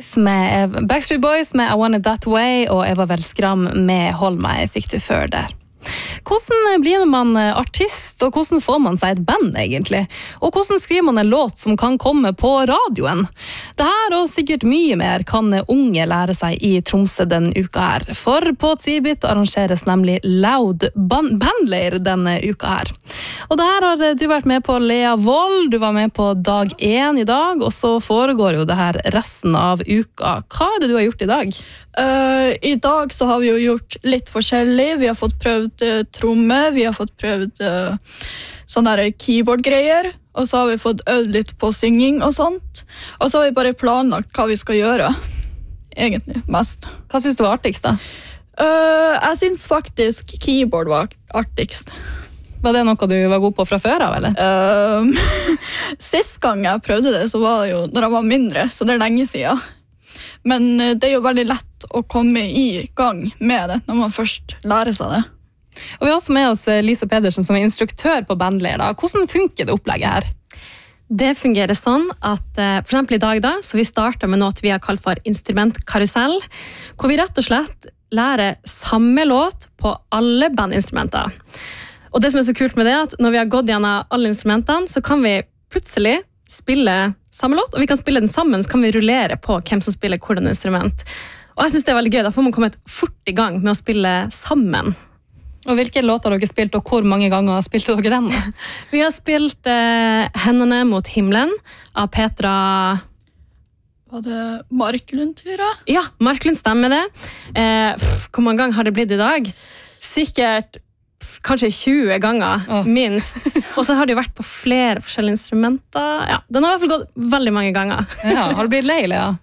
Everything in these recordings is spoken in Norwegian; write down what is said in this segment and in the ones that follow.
Med Backstreet Boys med I Want It That Way og Eva Wellskram med Hold meg fikk du før der. Hvordan blir man artist, og hvordan får man seg et band egentlig? Og hvordan skriver man en låt som kan komme på radioen? Det her og sikkert mye mer kan unge lære seg i Tromsø den uka her. For på Tvibit arrangeres nemlig Loud bandleir denne uka her. Og det her har du vært med på, Lea Wold. Du var med på dag 1 i dag, og så foregår jo det her resten av uka. Hva er det du har gjort i dag? I dag så har vi jo gjort litt forskjellig. Vi har fått prøvd tromme, vi har fått prøvd sånne der keyboard-greier, og så har vi fått øvd litt på synging og sånt. Og så har vi bare planlagt hva vi skal gjøre, egentlig, mest. Hva synes du var artigst da? Jeg synes faktisk keyboard var artigst. Var det noe du var god på fra før av, eller? Sist gang jeg prøvde det, så var det jo når jeg var mindre, så det er lenge siden. Men det er jo veldig lett å komme i gang med det når man først lærer seg det. Og vi har også med oss Lisa Pedersen som er instruktør på bandleir. Hvordan funker det opplegget her? Det fungerer sånn at for eksempel i dag da, så vi starter med noe vi har kalt for instrumentkarusell, hvor vi rett og slett lærer samme låt på alle bandinstrumenter. Og det som er så kult med det er at når vi har gått gjennom alle instrumentene, så kan vi plutselig spille samme låt, og vi kan spille den sammen, så kan vi rullere på hvem som spiller hvordan instrument. Og jeg synes det er veldig gøy, da får man kommet fort i gang med å spille sammen. Og hvilke låter har dere spilt, og hvor mange ganger har spilt dere den? Vi har spilt Hendene mot himmelen av Petra... Var det Marklund, tror jeg? Ja, Marklund stemmer det. Hvor mange ganger har det blitt i dag? Sikkert kanskje 20 ganger, minst. Og så har det jo vært på flere forskjellige instrumenter. Ja, den har i hvert fall gått veldig mange ganger. Ja, har du blitt lei, Lea?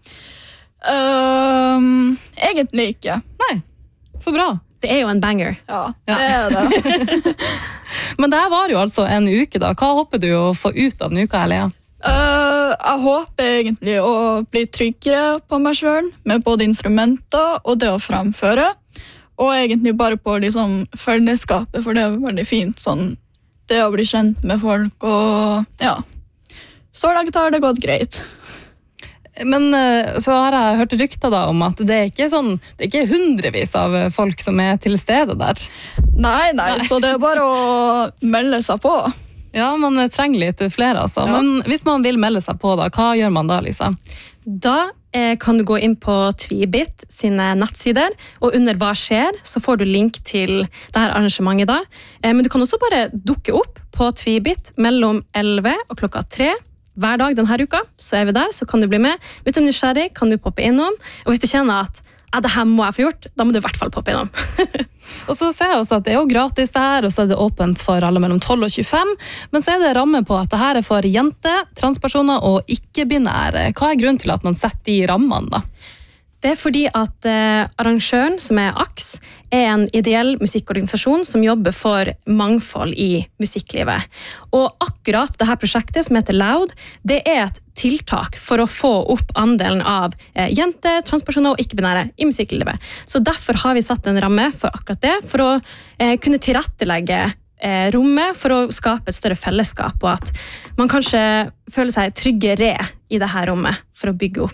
Egentlig ikke. Nei, så bra. Det er jo en banger. Ja, det er det. Men det her var jo altså en uke da. Hva håper du å få ut av den uka, Lea? Jeg håper egentlig å bli tryggere på meg selv, med både instrumenter og det å framføre. Og egentlig bare på liksom fellesskapet, for det er veldig fint, sånn, det å bli kjent med folk, og ja, så langt har det gått greit. Men så har jeg hørt rykter da om at det er ikke sånn, det er ikke hundrevis av folk som er til stede der. Nei, så det er bare å melde seg på. Ja, man trenger litt flere altså. Ja. Men hvis man vil melde seg på da, hva gjør man da, Lisa? Da kan du gå inn på Tvibit sine nettsider, og under Hva skjer, så får du link til dette arrangementet da. Men du kan også bare dukke opp på Tvibit mellom 11 og klokka 3. Hver dag denne uka, så er vi der, så kan du bli med. Hvis du er nysgjerrig, kan du poppe innom. Og hvis du kjenner at det her må jeg få gjort, da må du i hvert fall poppe innom. Og så ser jeg også at det er jo gratis det her, og så er det åpent for alle mellom 12 og 25, men så er det ramme på at det her er for jenter, transpersoner og ikke-binære. Hva er grunnen til at man setter de rammene da? Det er fordi at arrangøren, som er AKS, er en ideell musikkorganisasjon som jobber for mangfold i musikklivet. Og akkurat dette prosjektet, som heter Loud, det er et tiltak for å få opp andelen av jenter, transpersoner og ikke-binære i musikklivet. Så derfor har vi satt en ramme for akkurat det, for å kunne tilrettelegge rommet for å skape et større fellesskap, og at man kanskje føler seg tryggere i det her rommet for å bygge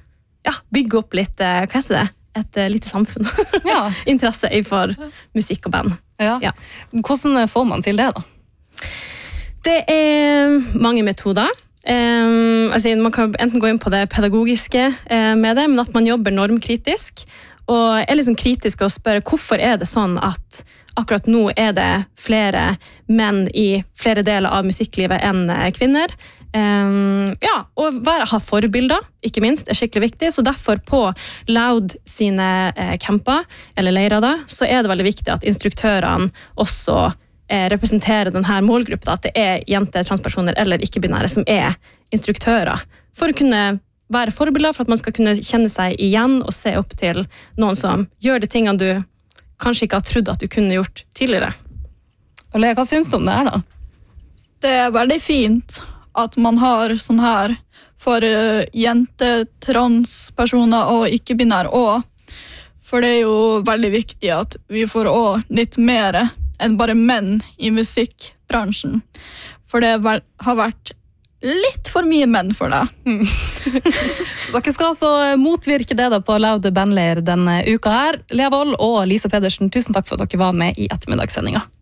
opp litt, hva heter det? Et lite samfunn. Ja. Interesse for musikk og band. Ja. Ja. Hvordan får man til det da? Det er mange metoder. Man kan enten gå inn på det pedagogiske med det, men at man jobber normkritisk, og er liksom kritisk og spør hvorfor er det sånn at akkurat nå er det flere menn i flere deler av musikklivet enn kvinner. Og ha forbilder, ikke minst, er skikkelig viktig. Så derfor på Loud sine camper, eller leirer da, så er det veldig viktig at instruktørene også representerer denne målgruppen, at det er jenter, transpersoner eller ikke-binære som er instruktører, for å kunne være forbilder, for at man skal kunne kjenne seg igjen og se opp til noen som gjør de tingene du kanskje ikke har trodd at du kunne gjort tidligere. Og Lea, hva synes du om det her da? Det er veldig fint at man har sånn her for jenter, transpersoner og ikke-binære også. For det er jo veldig viktig at vi får også litt mer enn bare menn i musikkbransjen. For det har vært litt for mye menn for deg. Dere skal altså motvirke det da på Loud bandleir denne uka her. Lea Wold og Lisa Pedersen, tusen takk for at dere var med i ettermiddagssendinga.